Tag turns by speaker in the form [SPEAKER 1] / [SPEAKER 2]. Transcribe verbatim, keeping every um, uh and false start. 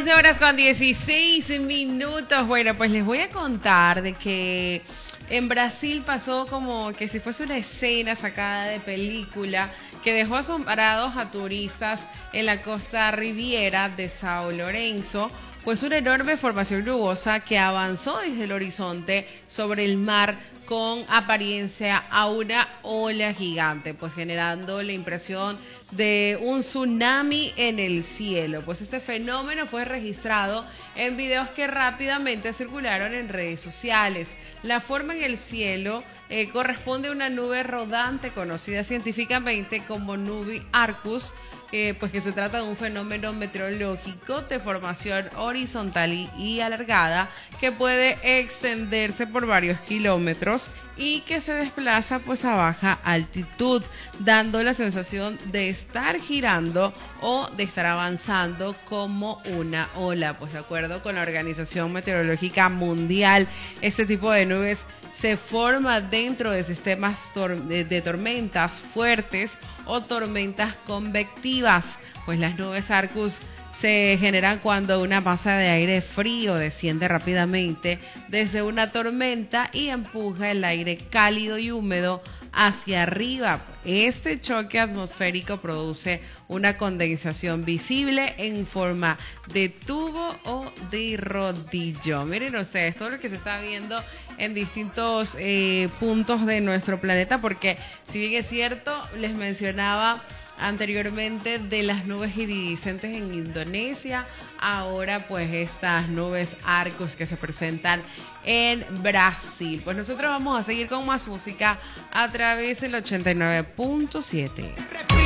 [SPEAKER 1] once horas con dieciséis minutos. Bueno, pues les voy a contar de que en Brasil pasó como que si fuese una escena sacada de película que dejó asombrados a turistas en la costa riviera de São Lourenço, pues una enorme formación nubosa que avanzó desde el horizonte sobre el mar con apariencia a una ola gigante, pues generando la impresión de un tsunami en el cielo. Pues este fenómeno fue registrado en videos que rápidamente circularon en redes sociales. La forma en el cielo eh, corresponde a una nube rodante conocida científicamente como nube Arcus, Eh, pues que se trata de un fenómeno meteorológico de formación horizontal y, y alargada que puede extenderse por varios kilómetros y que se desplaza pues a baja altitud, dando la sensación de estar girando o de estar avanzando como una ola. Pues de acuerdo con la Organización Meteorológica Mundial, este tipo de nubes se forma dentro de sistemas tor de, de tormentas fuertes o tormentas convectivas, pues las nubes Arcus se generan cuando una masa de aire frío desciende rápidamente desde una tormenta y empuja el aire cálido y húmedo hacia arriba. Este choque atmosférico produce una condensación visible en forma de tubo o de rodillo. Miren ustedes todo lo que se está viendo en distintos eh, puntos de nuestro planeta, porque si bien es cierto, les mencionaba anteriormente de las nubes iridiscentes en Indonesia, ahora pues estas nubes Arcus que se presentan en Brasil. Pues nosotros vamos a seguir con más música a través del ochenta y nueve punto siete.